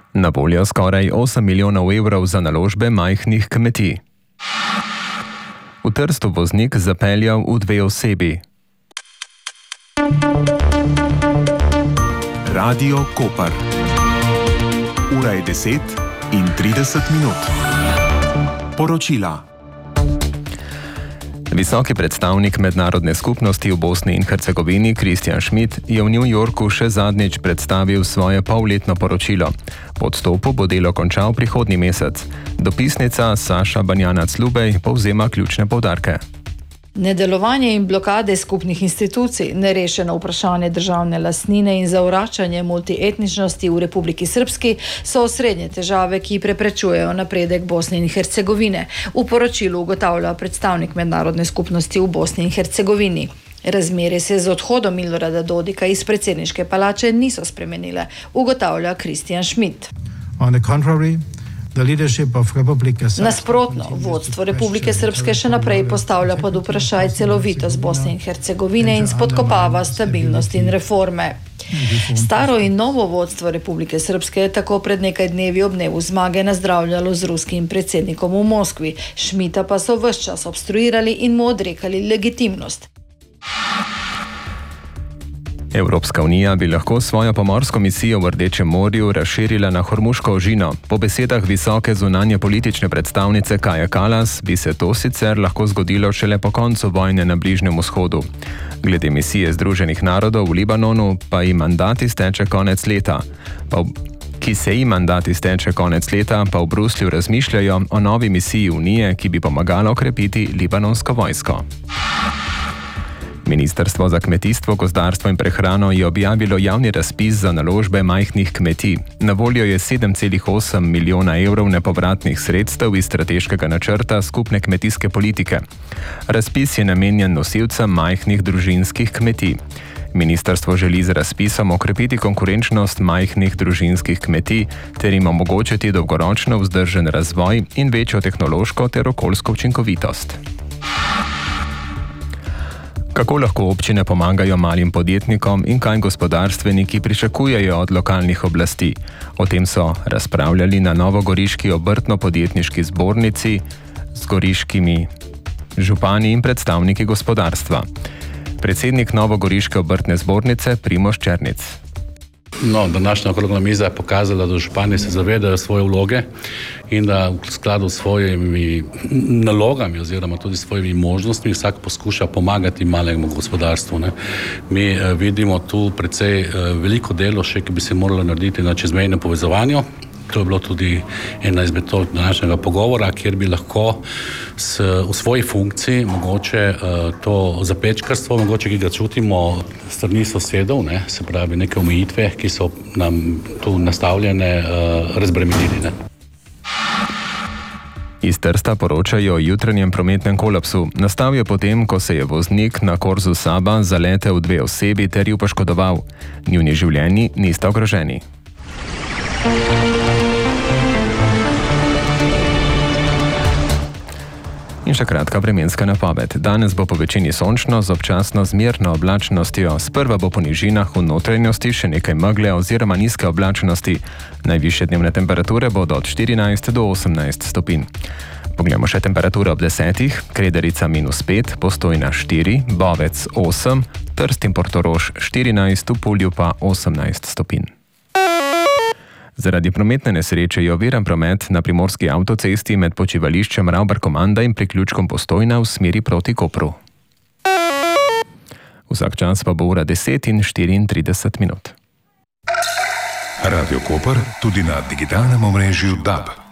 Na voljo skoraj 8 milijonov evrov za naložbe majhnih kmetij. V Trstu voznik zapeljal v 2 osebi. Radio Koper. Ura je 10:30. Poročila. Visoki predstavnik mednarodne skupnosti v Bosni in Hercegovini Christian Schmidt je v New Yorku še zadnjič predstavil svoje polletno poročilo. Po odstopu bo delo končal prihodnji mesec. Dopisnica Saša Banjanac-Lubej povzema ključne poudarke. Nedelovanje in blokade skupnih institucij, nerešeno vprašanje državne lastnine in zavračanje multietničnosti v Republiki Srpski so osrednje težave, ki preprečujejo napredek Bosne in Hercegovine. V poročilu ugotavlja predstavnik mednarodne skupnosti v Bosni in Hercegovini. Razmere se z odhodom Milorada Dodika iz predsedniške palače niso spremenile, ugotavlja Christian Schmidt. On the contrary, Nasprotno, vodstvo Republike Srpske še naprej postavlja pod vprašaj celovitost Bosne in Hercegovine in spodkopava stabilnost in reforme. Staro in novo vodstvo Republike Srpske je tako pred nekaj dnevi ob dnevu zmage nazdravljalo z ruskim predsednikom v Moskvi. Schmidta pa so ves čas obstruirali in mu odrekali legitimnost. Evropska unija bi lahko svojo pomorsko misijo v Rdečem morju razširila na Hormuško ožino. Po besedah visoke zunanje politične predstavnice Kaje Kallas bi se to sicer lahko zgodilo šele po koncu vojne na Bližnjem vzhodu. Glede misije Združenih narodov v Libanonu pa ji mandat izteče konec leta. Pa v Bruslju razmišljajo o novi misiji Unije, ki bi pomagala okrepiti libanonsko vojsko. Ministrstvo za kmetijstvo, gozdarstvo in prehrano je objavilo javni razpis za naložbe majhnih kmetij. Na voljo je 7,8 milijona evrov nepovratnih sredstev iz strateškega načrta skupne kmetijske politike. Razpis je namenjen nosilcem majhnih družinskih kmetij. Ministrstvo želi z razpisom okrepiti konkurenčnost majhnih družinskih kmetij ter jim omogočiti dolgoročno vzdržen razvoj in večjo tehnološko ter okoljsko učinkovitost. Kako lahko občine pomagajo malim podjetnikom in kaj gospodarstveniki pričakujejo od lokalnih oblasti? O tem so razpravljali na novogoriški obrtno-podjetniški zbornici z goriškimi župani in predstavniki gospodarstva. Predsednik novogoriške obrtne zbornice Primož Černic. Današnja okrogla miza je pokazala, da župani se zavedajo svoje vloge in da v skladu s svojimi nalogami oziroma tudi svojimi možnostmi vsak poskuša pomagati malemu gospodarstvu. Mi vidimo tu precej veliko delo še, ki bi se moralo narediti na čezmejnem povezovanju. To je bilo tudi ena izmed današnjega pogovora, kjer bi lahko v svoji funkciji mogoče to zapečkarstvo, mogoče ki ga čutimo strani sosedov, se pravi neke omejitve, ki so nam tu nastavljene, razbremenili. Iz Trsta poročajo o jutranjem prometnem kolapsu. Nastal je potem, ko se je voznik na Korzu Saba zaletel v 2 osebi ter ju poškodoval. Njuni življenji nista ogroženi. In še kratka vremenska napoved. Danes bo po večini sončno z občasno zmerno oblačnostjo. Sprva bo po nižinah v notranjosti še nekaj megle oziroma nizke oblačnosti. Najvišje dnevne temperature bodo od 14 do 18 stopinj. Poglejmo še temperature ob 10. Krederica -5, Postojna 4, Bovec 8, Trst in Portorož 14, v Pulju pa 18 stopinj. Zaradi prometne nesreče je oviran promet na primorski avtocesti med počivališčem Ravbar-Komanda in priključkom Postojna v smeri proti Kopru. Vsak čas pa bo ura 10:34. Radio Koper tudi na digitalnem omrežju DAB.